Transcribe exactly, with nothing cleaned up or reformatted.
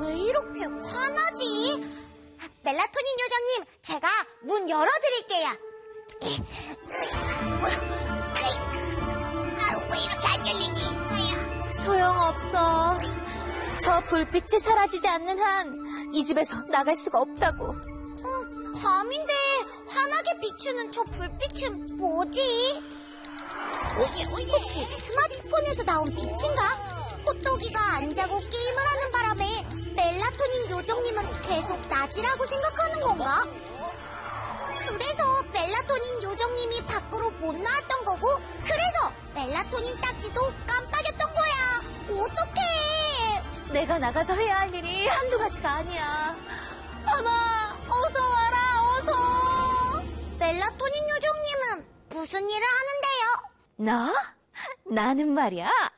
왜 이렇게 화나지? 멜라토닌 요정님, 제가 문 열어드릴게요. 아, 왜 이렇게 안 열리지? 소용없어. 저 불빛이 사라지지 않는 한 이 집에서 나갈 수가 없다고. 어, 밤인데 환하게 비추는 저 불빛은 뭐지? 혹시 스마트폰에서 나온 빛인가? 호떡이가 안 자고 게임을 하는 바람에 멜라토닌 요정님은 계속 낮이라고 생각하는 건가? 그래서 멜라토닌 요정님이 밖으로 못 나왔던 거고, 그래서 멜라토닌 딱지도 깜빡였던 거야. 어떡해! 내가 나가서 해야 할 일이 한두 가지가 아니야. 밤아, 어서 와라, 어서. 멜라토닌 요정님은 무슨 일을 하는데요? 나? 나는 말이야.